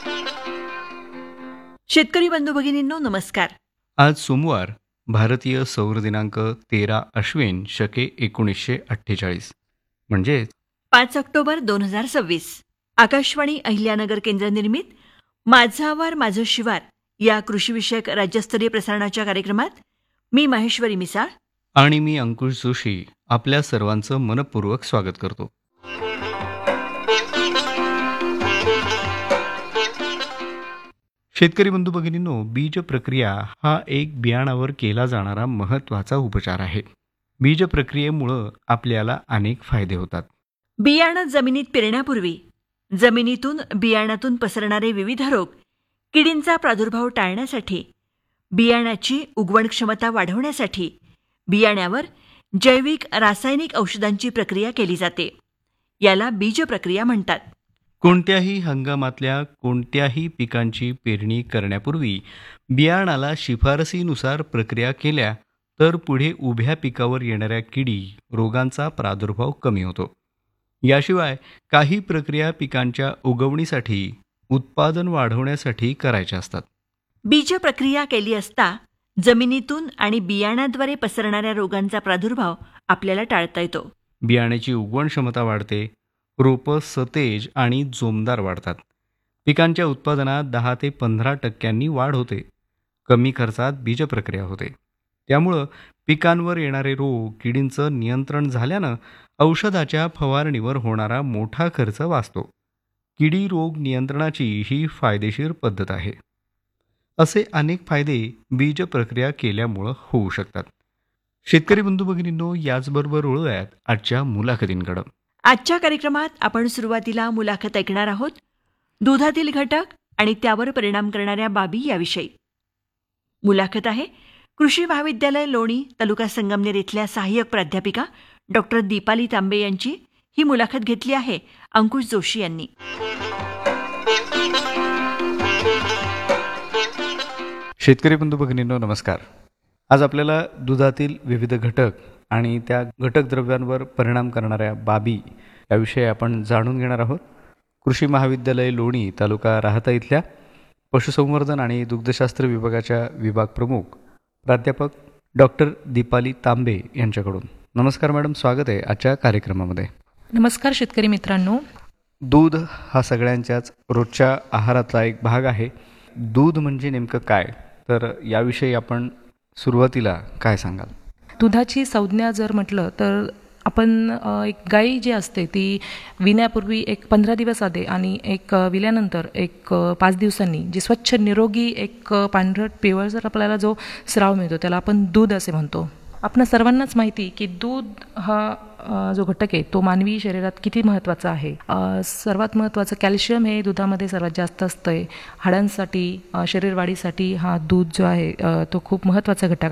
शेतकरी बंधू भगिनींनो नमस्कार. आज सोमवार, भारतीय सौर दिनांक 13 अश्विन शके 1948 म्हणजेच 5 ऑक्टोबर 2026. आकाशवाणी अहिल्यानगर केंद्र निर्मित माझा आवार माझं शिवार या कृषीविषयक राज्यस्तरीय प्रसारणाच्या कार्यक्रमात मी माहेश्वरी मिसाळ आणि मी अंकुश जोशी आपल्या सर्वांचं मनपूर्वक स्वागत करतो. शेतकरी बंधू भगिनींनो, बीज प्रक्रिया हा एक बियाणावर केला जाणारा महत्त्वाचा उपचार आहे. बीज प्रक्रियेमुळं आपल्याला अनेक फायदे होतात. बियाणं जमिनीत पेरण्यापूर्वी जमिनीतून बियाणातून पसरणारे विविध रोग, किडींचा प्रादुर्भाव टाळण्यासाठी, बियाण्याची उगवण क्षमता वाढवण्यासाठी बियाण्यावर जैविक रासायनिक औषधांची प्रक्रिया केली जाते. याला बीज प्रक्रिया म्हणतात. कोणत्याही हंगामातल्या कोणत्याही पिकांची पेरणी करण्यापूर्वी बियाणाला शिफारसीनुसार प्रक्रिया केल्या तर पुढे उभ्या पिकावर येणाऱ्या किडी रोगांचा प्रादुर्भाव कमी होतो. याशिवाय काही प्रक्रिया पिकांच्या उगवणीसाठी, उत्पादन वाढवण्यासाठी करायच्या असतात. बीज प्रक्रिया केली असता जमिनीतून आणि बियाण्याद्वारे पसरणाऱ्या रोगांचा प्रादुर्भाव आपल्याला टाळता येतो. बियाण्याची उगवण क्षमता वाढते, रोपं सतेज आणि जोमदार वाढतात. पिकांच्या उत्पादनात 10 ते 15% वाढ होते. कमी खर्चात बीजप्रक्रिया होते. त्यामुळं पिकांवर येणारे रोग, किडींचं नियंत्रण झाल्यानं औषधाच्या फवारणीवर होणारा मोठा खर्च वाचतो. किडी रोग नियंत्रणाची ही फायदेशीर पद्धत आहे. असे अनेक फायदे बीजप्रक्रिया केल्यामुळं होऊ शकतात. शेतकरी बंधू भगिनींनो, याचबरोबर वळूयात आजच्या मुलाखतींकडं. आजच्या कार्यक्रमात आपण सुरुवातीला मुलाखत ऐकणार आहोत दुधातील घटक आणि त्यावर परिणाम करणाऱ्या बाबी याविषयी. मुलाखत आहे कृषी महाविद्यालय लोणी, तालुका संगमनेर इथल्या सहाय्यक प्राध्यापिका डॉक्टर दीपाली तांबे यांची. ही मुलाखत घेतली आहे अंकुश जोशी यांनी. शेतकरी बंधू भगिनींनो नमस्कार. आज आपल्याला दुधातील विविध घटक आणि त्या घटक द्रव्यांवर परिणाम करणाऱ्या बाबी याविषयी आपण जाणून घेणार आहोत. कृषी महाविद्यालय लोणी, तालुका राहता इथल्या पशुसंवर्धन आणि दुग्धशास्त्र विभागाच्या विभाग प्रमुख प्राध्यापक डॉक्टर दीपाली तांबे यांच्याकडून. नमस्कार मॅडम, स्वागत आहे आजच्या कार्यक्रमामध्ये. नमस्कार शेतकरी मित्रांनो. दूध हा सगळ्यांच्याच रोजच्या आहारातला एक भाग आहे. दूध म्हणजे नेमकं काय, तर याविषयी आपण सुरुवातीला काय सांगाल? दुधाची संज्ञा जर म्हटलं तर आपण एक गाय जी असते ती विण्यापूर्वी एक 15 दिवस आधी आणि एक विल्यानंतर एक 5 दिवसांनी जी स्वच्छ निरोगी एक पांढरट पिवळसर आपल्याला जो स्राव मिळतो त्याला आपण दूध असे म्हणतो. आपणा सर्वांनाच माहिती की दूध हा जो घटक आहे तो मानवी शरीरात किती महत्त्वाचा आहे. सर्वात महत्त्वाचं कॅल्शियम हे दुधामध्ये सर्वात जास्त असतं आहे. हाडांसाठी, शरीरवाढीसाठी हा दूध जो आहे तो खूप महत्त्वाचा घटक